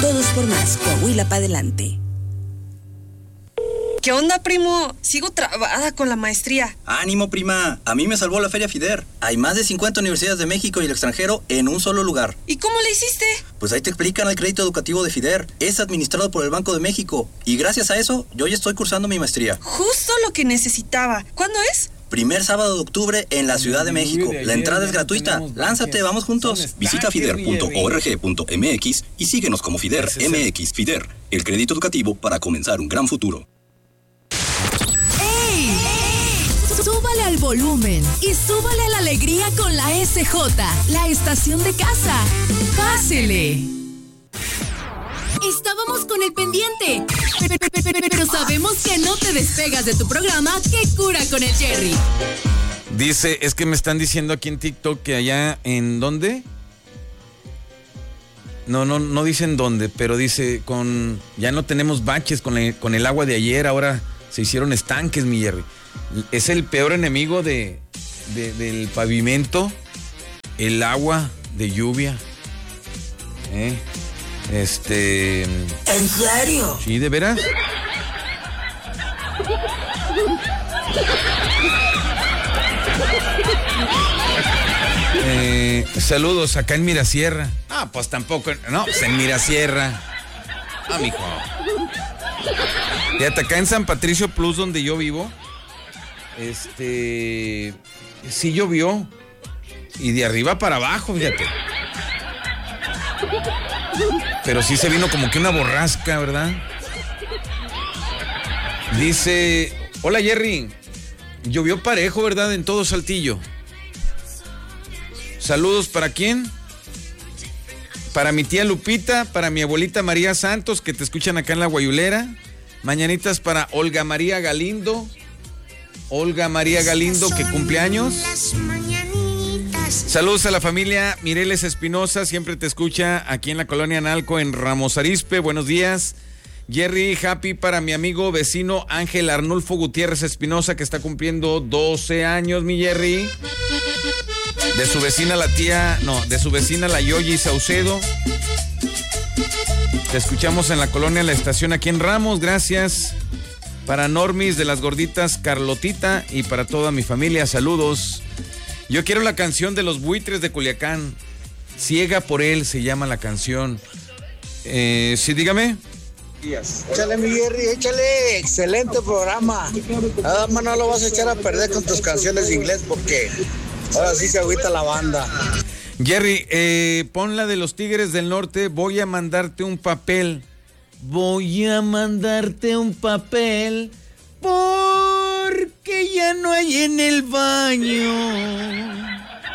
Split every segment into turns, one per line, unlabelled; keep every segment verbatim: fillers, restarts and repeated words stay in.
Todos por más, Coahuila para adelante.
¿Qué onda, primo? Sigo trabada con la maestría.
¡Ánimo, prima! A mí me salvó la Feria FIDER. Hay más de cincuenta universidades de México y el extranjero en un solo lugar.
¿Y cómo le hiciste?
Pues ahí te explican el crédito educativo de FIDER. Es administrado por el Banco de México. Y gracias a eso, yo ya estoy cursando mi maestría.
Justo lo que necesitaba. ¿Cuándo es?
Primer sábado de octubre en la Ciudad de México. La entrada es gratuita. Lánzate, vamos juntos. Visita fider punto org punto m x y síguenos como FIDER M X. FIDER, el crédito educativo para comenzar un gran futuro.
Súbale al volumen y súbale a la alegría con la S J, la estación de casa. Pásele. Estábamos con el pendiente, pero sabemos que no te despegas de tu programa Que Cura con el Jerry.
Dice, es que me están diciendo aquí en TikTok que allá en ¿dónde? No, no, no dicen dónde, pero dice con ya no tenemos baches con, la, con el agua de ayer, ahora se hicieron estanques, mi Jerry. Es el peor enemigo de, de del pavimento, el agua de lluvia. ¿Eh? Este.
¿En serio?
Sí, ¿de veras? Eh, saludos acá en Mirasierra. Ah, pues tampoco. No, pues en Mirasierra. Ah, mijo. Fíjate, acá en San Patricio Plus, donde yo vivo, este. Sí llovió. Y de arriba para abajo, fíjate. Pero sí se vino como que una borrasca, ¿verdad? Dice, hola Jerry, llovió parejo, ¿verdad? En todo Saltillo. Saludos, ¿para quién? Para mi tía Lupita, para mi abuelita María Santos, que te escuchan acá en La Guayulera. Mañanitas para Olga María Galindo. Olga María Galindo, que cumple años. Saludos a la familia Mireles Espinosa, siempre te escucha aquí en la colonia Analco, en Ramos Arizpe. Buenos días. Jerry, happy para mi amigo vecino Ángel Arnulfo Gutiérrez Espinosa, que está cumpliendo doce años, mi Jerry. De su vecina la tía, no, de su vecina la Yoyi Saucedo. Te escuchamos en la colonia La Estación aquí en Ramos, gracias. Para Normis de las Gorditas Carlotita y para toda mi familia, saludos. Yo quiero la canción de los Buitres de Culiacán. Ciega por él se llama la canción. Eh, sí, dígame.
Échale, mi Jerry, échale. Excelente programa. Nada más no lo vas a echar a perder con tus canciones de inglés porque ahora sí se agüita la banda.
Jerry, eh, pon la de los Tigres del Norte. Voy a mandarte un papel. Voy a mandarte un papel. Porque ya no hay en el baño.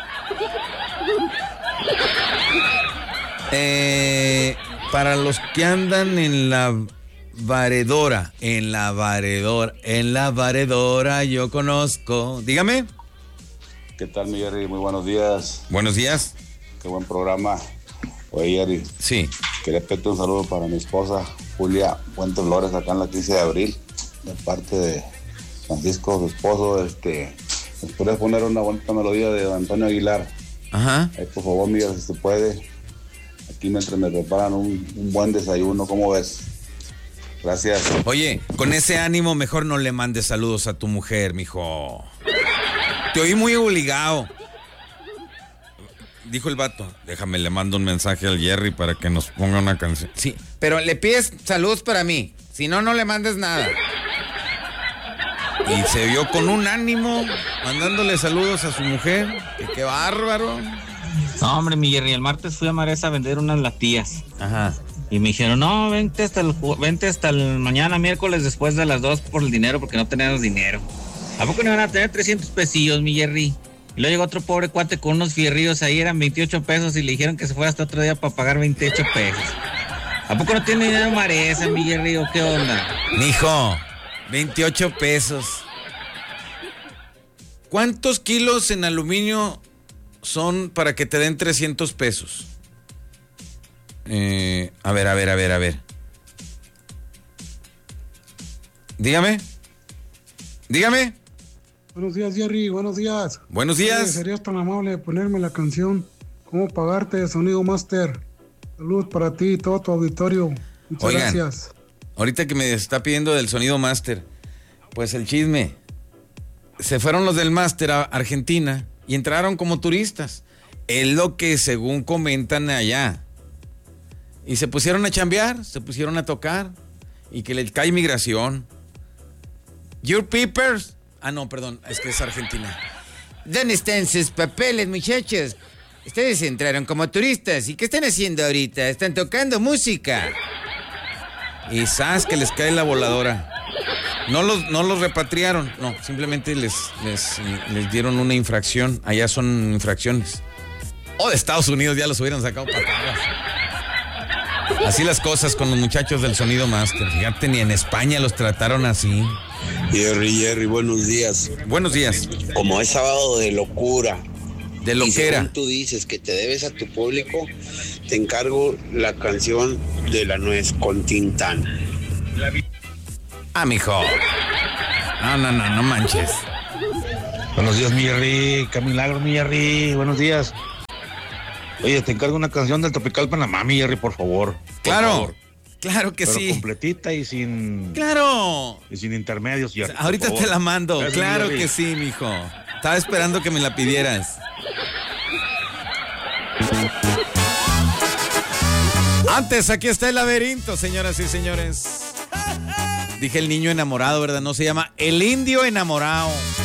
Eh, para los que andan en la varedora, en la varedora, en la varedora yo conozco. Dígame.
¿Qué tal, mi Jerry? Muy buenos días.
Buenos días.
Qué buen programa. Oye, Jerry.
Sí.
Quería pedirte un saludo para mi esposa, Julia Fuentes Flores, acá en la quince de abril, de parte de Francisco, su esposo. Este, ¿nos podrías poner una bonita melodía de Antonio Aguilar?
Ajá.
Ahí, por favor, Miguel, si se puede. Aquí mientras me preparan un, un buen desayuno, ¿cómo ves? Gracias.
Oye, con ese ánimo mejor no le mandes saludos a tu mujer, mijo. Te oí muy obligado. Dijo el vato, déjame, le mando un mensaje al Jerry para que nos ponga una canción. Sí, pero le pides saludos para mí, si no, no le mandes nada. Y se vio con un ánimo, mandándole saludos a su mujer. Que qué bárbaro.
No, hombre, mi Jerry, el martes fui a Maresa a vender unas latillas.
Ajá.
Y me dijeron, no, vente hasta el, vente hasta el mañana, miércoles, después de las dos por el dinero, porque no tenemos dinero. ¿A poco no van a tener trescientos pesillos, mi Jerry? Y luego llegó otro pobre cuate con unos fierrillos ahí, eran veintiocho pesos, y le dijeron que se fuera hasta otro día para pagar veintiocho pesos. ¿A poco no tiene dinero Maresa, mi Jerry, o qué onda?
Mijo, veintiocho pesos. ¿Cuántos kilos en aluminio son para que te den trescientos pesos? Eh, a ver, a ver, a ver, a ver. Dígame. Dígame.
Buenos días, Jerry. Buenos días.
Buenos días.
¿Serías tan amable de ponerme la canción ¿Cómo pagarte de Sonido Master? Saludos para ti y todo tu auditorio. Muchas
Oigan,
gracias.
ahorita que me está pidiendo del sonido máster, pues el chisme. Se fueron los del máster a Argentina y entraron como turistas. Es lo que según comentan allá. Y se pusieron a chambear, se pusieron a tocar y que le cae migración. Your papers. Ah, no, perdón, es que es Argentina. ¿Dónde están sus papeles, muchachos? Ustedes entraron como turistas. ¿Y qué están haciendo ahorita? Están tocando música. Y ¡zas! Que les cae la voladora. No los, no los repatriaron, no, simplemente les, les, les dieron una infracción. Allá son infracciones. O de Estados Unidos ya los hubieran sacado patadas. Así las cosas con los muchachos del sonido máster. Fíjate, ni en España los trataron así.
Jerry, Jerry, buenos días.
Buenos días.
Como es sábado de locura.
De loquera.
Y según tú dices que te debes a tu público, te encargo la canción de La Nuez con Tintán.
Ah, mijo. No, no, no, no manches.
Buenos días, mi Jerry. Qué milagro, mi Jerry. Buenos días. Oye, te encargo una canción del Tropical Panamá, mi Jerry, por favor. Por
claro,
favor.
Claro que
Pero
sí.
completita y sin...
¡Claro!
Y sin intermedios, Jerry.
Ahorita te la mando.
Gracias,
claro
Jerry.
que sí, mijo. Estaba esperando que me la pidieras. Antes, aquí está el laberinto, señoras y señores. Dije el niño enamorado, ¿verdad? No, se llama El Indio Enamorado.